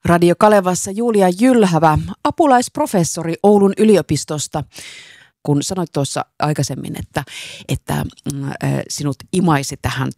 Radio Kalevassa Julia Jylhävä, apulaisprofessori Oulun yliopistosta. Kun sanoit tuossa aikaisemmin, että sinut imaisi tähän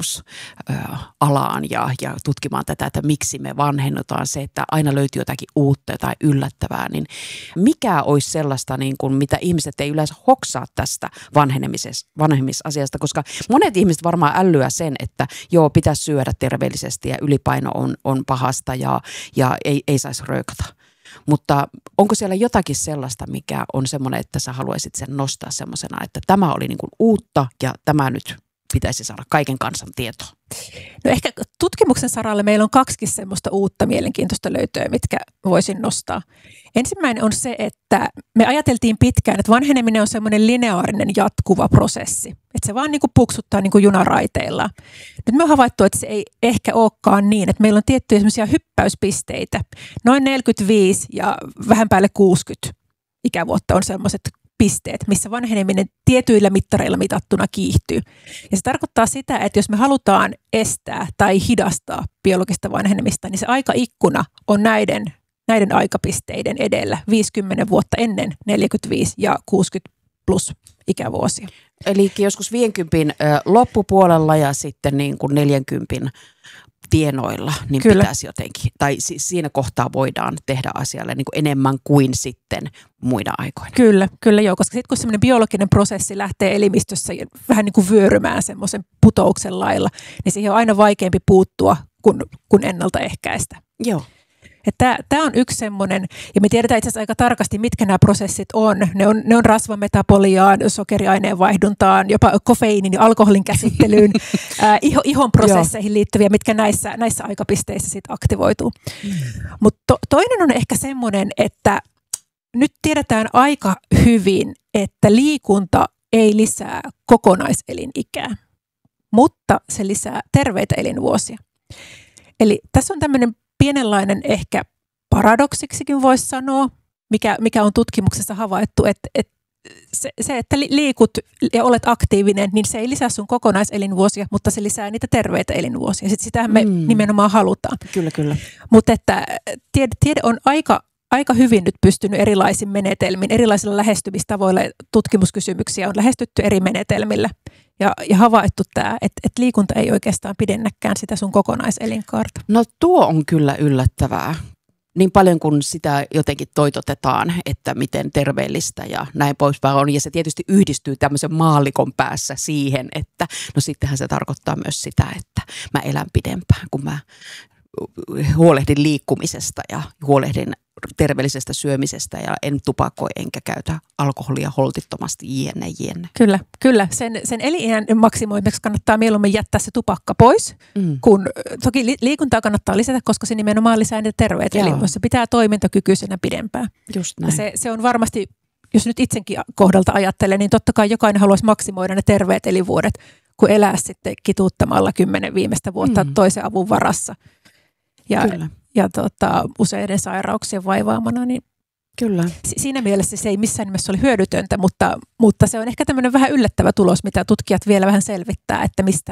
tutkimusalaan ja tutkimaan tätä, että miksi me vanhennutaan, se, että aina löytyy jotakin uutta tai yllättävää, niin mikä olisi sellaista, niin kuin, mitä ihmiset ei yleensä hoksaa tästä vanhenemisasiasta, koska monet ihmiset varmaan ällyä sen, että joo, pitäisi syödä terveellisesti ja ylipaino on pahasta ja ei saisi röökata. Mutta onko siellä jotakin sellaista, mikä on semmoinen, että sä haluaisit sen nostaa semmoisena, että tämä oli niin kuin uutta ja tämä nyt pitäisi saada kaiken kansan tietoa? No ehkä tutkimuksen saralla meillä on kaksikin semmoista uutta mielenkiintoista löytöä, mitkä voisin nostaa. Ensimmäinen on se, että me ajateltiin pitkään, että vanheneminen on semmoinen lineaarinen jatkuva prosessi. Että se vaan niin kuin puksuttaa niin kuin junaraiteilla. Nyt me on havaittu, että se ei ehkä olekaan niin, että meillä on tiettyjä semmoisia hyppäyspisteitä. Noin 45 ja vähän päälle 60 ikävuotta on semmoiset pisteet, missä vanheneminen tietyillä mittareilla mitattuna kiihtyy. Ja se tarkoittaa sitä, että jos me halutaan estää tai hidastaa biologista vanhenemista, niin se aikaikkuna on näiden aikapisteiden edellä 50 vuotta ennen 45 ja 60 plus ikävuosia. Eli joskus 50 loppupuolella ja sitten niin kuin 40 tienoilla, niin Kyllä. pitäisi jotenkin, tai siinä kohtaa voidaan tehdä asialle niin kuin enemmän kuin sitten muina aikoina. Kyllä joo, koska sitten kun semmoinen biologinen prosessi lähtee elimistössä vähän niin kuin vyörymään semmoisen putouksen lailla, niin siihen on aina vaikeampi puuttua kuin ennaltaehkäistä. Joo. Tämä on yksi semmoinen, ja me tiedetään itse asiassa aika tarkasti, mitkä nämä prosessit on. Ne on rasvametaboliaan, sokeriaineen vaihduntaan, jopa kofeiinin ja alkoholin käsittelyyn, ihon prosesseihin liittyviä, mitkä näissä aikapisteissä sitten aktivoituu. Mutta toinen on ehkä semmoinen, että nyt tiedetään aika hyvin, että liikunta ei lisää kokonaiseliniikää, mutta se lisää terveitä elinvuosia. Eli tässä on tämmöinen pienenlainen ehkä paradoksiksikin voisi sanoa, mikä on tutkimuksessa havaittu, että se, että liikut ja olet aktiivinen, niin se ei lisää sun kokonaiselinvuosia, mutta se lisää niitä terveitä elinvuosia. Sitähän me nimenomaan halutaan. Kyllä. Mutta että tiede on aika hyvin nyt pystynyt erilaisin menetelmin, erilaisilla lähestymistavoilla tutkimuskysymyksiä on lähestytty eri menetelmillä. Ja havaittu tämä, että liikunta ei oikeastaan pidennäkään sitä sun kokonaiselinkaarta. No tuo on kyllä yllättävää. Niin paljon kuin sitä jotenkin toitotetaan, että miten terveellistä ja näin poispäin on. Ja se tietysti yhdistyy tämmöisen maallikon päässä siihen, että no sittenhän se tarkoittaa myös sitä, että mä elän pidempään, kun mä huolehdin liikkumisesta ja huolehdin terveellisestä syömisestä ja en tupakoi enkä käytä alkoholia holtittomasti jne. Kyllä. Sen eliniän maksimoimiseksi kannattaa mieluummin jättää se tupakka pois, kun toki liikuntaa kannattaa lisätä, koska se nimenomaan lisää niitä terveitä elinvuosia. Se pitää toimintakykyisenä pidempään. Just näin. Se on varmasti, jos nyt itsenkin kohdalta ajattelee, niin totta kai jokainen haluaisi maksimoida ne terveet elinvuodet, kun elää sitten kituuttamalla 10 viimeistä vuotta toisen avun varassa. Ja useiden sairauksien vaivaamana, niin kyllä. Siinä mielessä se ei missään nimessä ole hyödytöntä, mutta se on ehkä tämmöinen vähän yllättävä tulos, mitä tutkijat vielä vähän selvittää, että